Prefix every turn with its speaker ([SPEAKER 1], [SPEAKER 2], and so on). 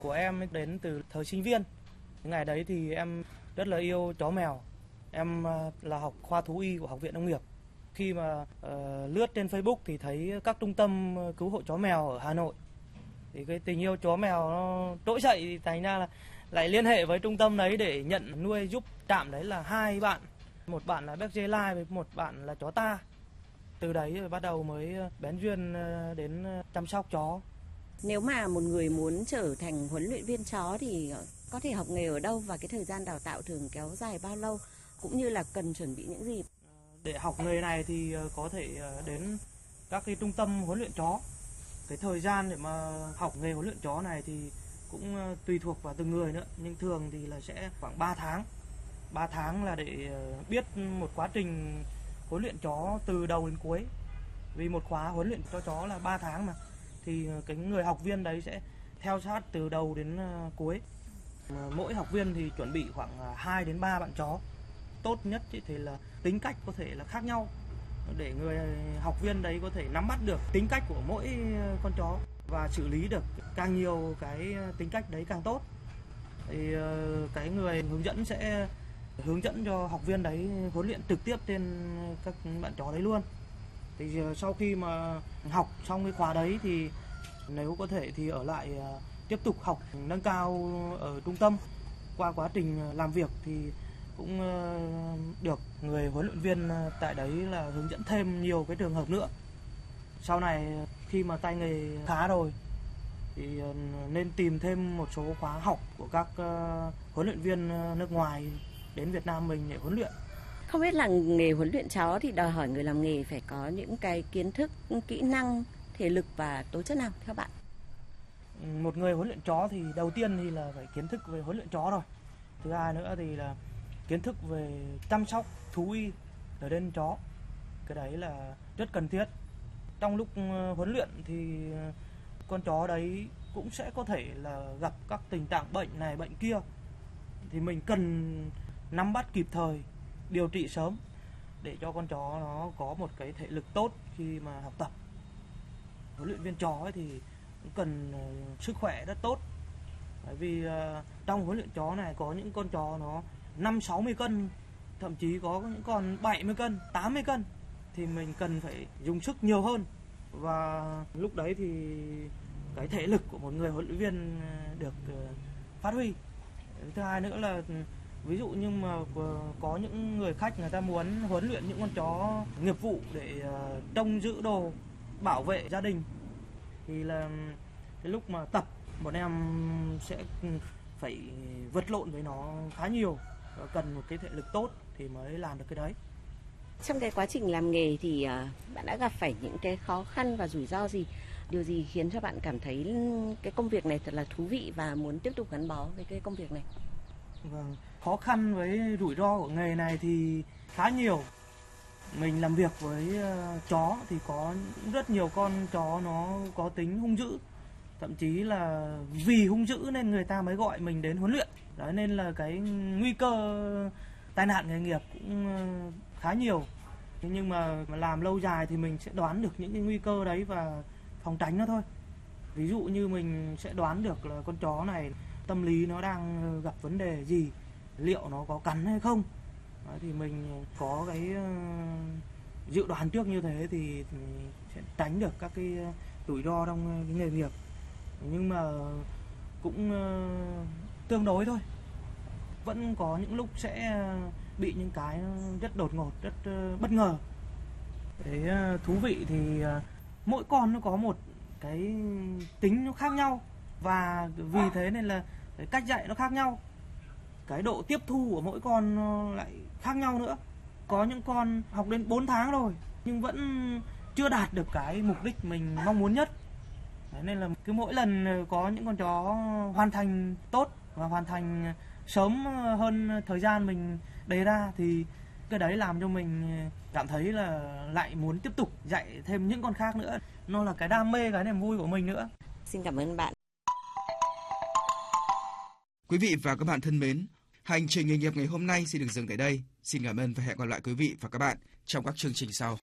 [SPEAKER 1] của em đến từ thời sinh viên. Ngày đấy thì em rất là yêu chó mèo. Em là học khoa thú y của Học viện Nông nghiệp. Khi mà lướt trên Facebook thì thấy các trung tâm cứu hộ chó mèo ở Hà Nội. Thì cái tình yêu chó mèo nó trỗi dậy, thì thành ra là lại liên hệ với trung tâm đấy để nhận nuôi giúp. Trạm đấy là 2 bạn, một bạn là Berger Line với một bạn là chó ta. Từ đấy rồi bắt đầu mới bén duyên đến chăm sóc chó.
[SPEAKER 2] Nếu mà một người muốn trở thành huấn luyện viên chó thì có thể học nghề ở đâu và cái thời gian đào tạo thường kéo dài bao lâu, cũng như là cần chuẩn bị những gì?
[SPEAKER 1] Để học nghề này thì có thể đến các cái trung tâm huấn luyện chó. Cái thời gian để mà học nghề huấn luyện chó này thì cũng tùy thuộc vào từng người nữa, nhưng thường thì là sẽ khoảng 3 tháng. 3 tháng là để biết một quá trình huấn luyện chó từ đầu đến cuối. Vì một khóa huấn luyện cho chó là 3 tháng mà, thì cái người học viên đấy sẽ theo sát từ đầu đến cuối. Mỗi học viên thì chuẩn bị khoảng 2 đến 3 bạn chó. Tốt nhất thì là tính cách có thể là khác nhau, để người học viên đấy có thể nắm bắt được tính cách của mỗi con chó và xử lý được càng nhiều cái tính cách đấy càng tốt. Thì cái người hướng dẫn sẽ hướng dẫn cho học viên đấy huấn luyện trực tiếp trên các bạn chó đấy luôn. Thì sau khi mà học xong cái khóa đấy thì nếu có thể thì ở lại tiếp tục học nâng cao ở trung tâm. Qua quá trình làm việc thì cũng được người huấn luyện viên tại đấy là hướng dẫn thêm nhiều cái trường hợp nữa. Sau này khi mà tay nghề khá rồi thì nên tìm thêm một số khóa học của các huấn luyện viên nước ngoài đến Việt Nam mình để huấn luyện.
[SPEAKER 2] Không biết là nghề huấn luyện chó thì đòi hỏi người làm nghề phải có những cái kiến thức, kỹ năng, thể lực và tố chất nào theo bạn?
[SPEAKER 1] Một người huấn luyện chó thì đầu tiên thì là phải kiến thức về huấn luyện chó rồi. Thứ hai nữa thì là kiến thức về chăm sóc thú y ở trên chó. Cái đấy là rất cần thiết. Trong lúc huấn luyện thì con chó đấy cũng sẽ có thể là gặp các tình trạng bệnh này bệnh kia, thì mình cần nắm bắt kịp thời, điều trị sớm để cho con chó nó có một cái thể lực tốt khi mà học tập. Huấn luyện viên chó ấy thì cũng cần sức khỏe rất tốt, bởi vì trong huấn luyện chó này có những con chó nó 50-60 cân, thậm chí có những con 70 cân, 80 cân, thì mình cần phải dùng sức nhiều hơn, và lúc đấy thì cái thể lực của một người huấn luyện viên được phát huy. Thứ hai nữa là ví dụ như mà có những người khách người ta muốn huấn luyện những con chó nghiệp vụ để trông giữ đồ, bảo vệ gia đình, thì là cái lúc mà tập bọn em sẽ phải vật lộn với nó khá nhiều và cần một cái thể lực tốt thì mới làm được cái đấy.
[SPEAKER 2] Trong cái quá trình làm nghề thì bạn đã gặp phải những cái khó khăn và rủi ro gì? Điều gì khiến cho bạn cảm thấy cái công việc này thật là thú vị và muốn tiếp tục gắn bó với cái công việc này?
[SPEAKER 1] Vâng, khó khăn với rủi ro của nghề này thì khá nhiều. Mình làm việc với chó thì có rất nhiều con chó nó có tính hung dữ. Thậm chí là vì hung dữ nên người ta mới gọi mình đến huấn luyện. Đấy, nên là cái nguy cơ tai nạn nghề nghiệp cũng khá nhiều. Nhưng mà làm lâu dài thì mình sẽ đoán được những cái nguy cơ đấy và phòng tránh nó thôi. Ví dụ như mình sẽ đoán được là con chó này tâm lý nó đang gặp vấn đề gì, liệu nó có cắn hay không. Đấy, thì mình có cái dự đoán trước như thế thì sẽ tránh được các cái rủi ro trong cái nghề nghiệp. Nhưng mà cũng tương đối thôi. Vẫn có những lúc sẽ bị những cái rất đột ngột, rất bất ngờ. Cái thú vị thì mỗi con nó có một cái tính nó khác nhau, và vì thế nên là cái cách dạy nó khác nhau. Cái độ tiếp thu của mỗi con nó lại khác nhau nữa. Có những con học đến 4 tháng rồi nhưng vẫn chưa đạt được cái mục đích mình mong muốn nhất. Đấy, nên là cứ mỗi lần có những con chó hoàn thành tốt và hoàn thành sớm hơn thời gian mình đề ra thì cái đấy làm cho mình cảm thấy là lại muốn tiếp tục dạy thêm những con khác nữa. Nó là cái đam mê, cái niềm vui của mình nữa.
[SPEAKER 2] Xin cảm ơn bạn.
[SPEAKER 3] Quý vị và các bạn thân mến, hành trình nghề nghiệp ngày hôm nay xin được dừng tại đây. Xin cảm ơn và hẹn gặp lại quý vị và các bạn trong các chương trình sau.